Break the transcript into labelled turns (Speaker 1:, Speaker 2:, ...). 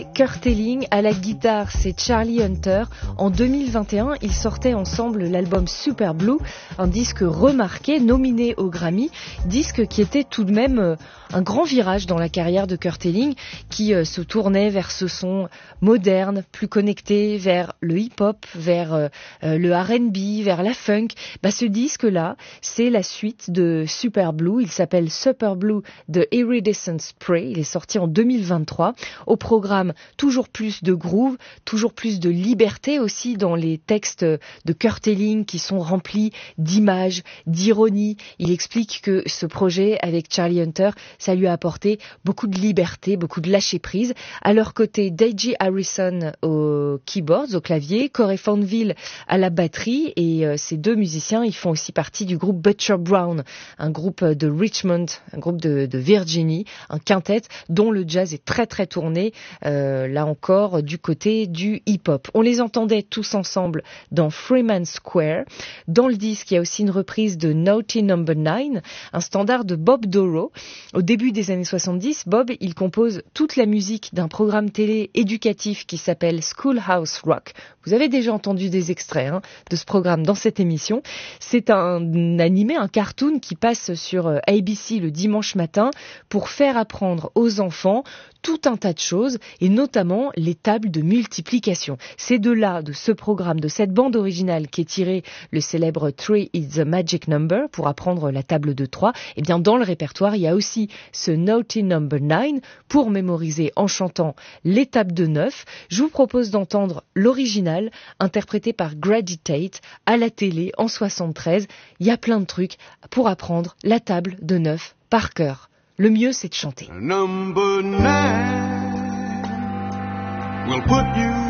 Speaker 1: Kurt Elling, à la guitare, c'est Charlie Hunter. En 2021, ils sortaient ensemble l'album Super Blue, un disque remarqué, nominé au Grammy, disque qui était tout de même un grand virage dans la carrière de Kurt Elling, qui se tournait vers ce son moderne, plus connecté, vers le hip-hop, vers le R&B, vers la funk. Ce disque-là, c'est la suite de Super Blue. Il s'appelle Super Blue de Iridescent Spray. Il est sorti en 2023. Au programme, toujours plus de groove, toujours plus de liberté aussi dans les textes de Kurt Elling qui sont remplis d'images, d'ironie. Il explique que ce projet avec Charlie Hunter, ça lui a apporté beaucoup de liberté, beaucoup de lâcher prise. À leur côté, Deji Harrison aux keyboards, au clavier, Corey Fonville à la batterie, et ces deux musiciens, ils font aussi partie du groupe Butcher Brown, un groupe de Richmond, un groupe de Virginie, un quintet dont le jazz est très très tourné, là encore du côté du hip-hop. On les entendait tous ensemble dans Freeman Square. Dans le disque, il y a aussi une reprise de Naughty No. 9, un standard de Bob Dorough. Au début des années 70, Bob, il compose toute la musique d'un programme télé éducatif qui s'appelle Schoolhouse Rock. Vous avez déjà entendu des extraits de ce programme dans cette émission. C'est un animé, un cartoon qui passe sur ABC le dimanche matin pour faire apprendre aux enfants tout un tas de choses, et notamment les tables de multiplication. C'est de là, de ce programme, de cette bande originale qu'est tiré le célèbre 3 is the magic number, pour apprendre la table de 3. Et bien dans le répertoire, il y a aussi ce Naughty No. 9 pour mémoriser en chantant les tables de 9. Je vous propose d'entendre l'original interprété par Grady Tate à la télé en 73. Il y a plein de trucs pour apprendre la table de 9 par cœur. Le mieux, c'est de chanter.
Speaker 2: Number 9 will put you